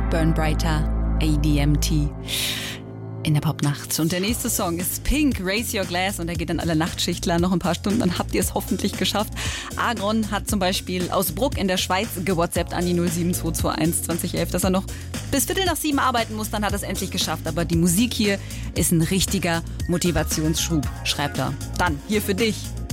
Burn Brighter, ADMT. In der Popnacht. Und der nächste Song ist Pink, Raise Your Glass. Und er geht an alle Nachtschichtler. Noch ein paar Stunden, dann habt ihr es hoffentlich geschafft. Agron hat zum Beispiel aus Bruck in der Schweiz gewhatsappt an die 07221 2011, dass er noch bis 6:15 arbeiten muss. Dann hat er es endlich geschafft. Aber die Musik hier ist ein richtiger Motivationsschub, schreibt er. Dann hier für dich